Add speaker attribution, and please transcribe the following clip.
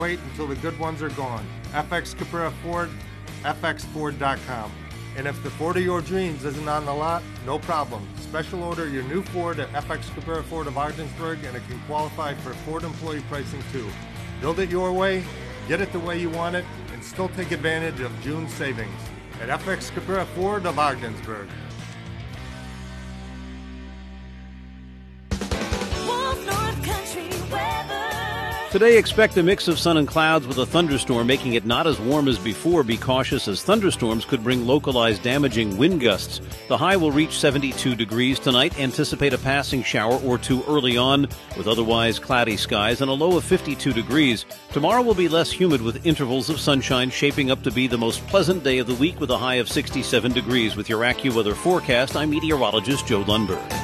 Speaker 1: Wait until the good ones are gone. FX Cabrera Ford, fxford.com. And if the Ford of your dreams isn't on the lot, no problem. Special order your new Ford at FX Cabrera Ford of Ogdensburg and it can qualify for Ford employee pricing too. Build it your way, get it the way you want it, and still take advantage of June's savings at FX Cabrera Ford of Ogdensburg.
Speaker 2: Today, expect a mix of sun and clouds with a thunderstorm, making it not as warm as before. Be cautious as thunderstorms could bring localized damaging wind gusts. The high will reach 72 degrees tonight. Anticipate a passing shower or two early on with otherwise cloudy skies and a low of 52 degrees. Tomorrow will be less humid with intervals of sunshine, shaping up to be the most pleasant day of the week with a high of 67 degrees. With your AccuWeather forecast, I'm meteorologist Joe Lundberg.